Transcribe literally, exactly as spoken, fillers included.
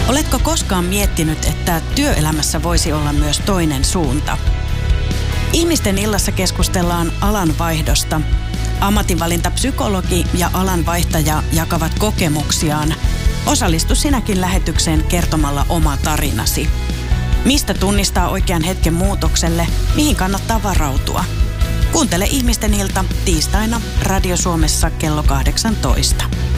Oletko koskaan miettinyt, että työelämässä voisi olla myös toinen suunta? Ihmisten illassa keskustellaan alanvaihdosta. Ammatinvalintapsykologi ja alanvaihtaja jakavat kokemuksiaan. Osallistu sinäkin lähetykseen kertomalla oma tarinasi. Mistä tunnistaa oikean hetken muutokselle, mihin kannattaa varautua? Kuuntele Ihmisten ilta tiistaina Radio Suomessa kello kahdeksantoista.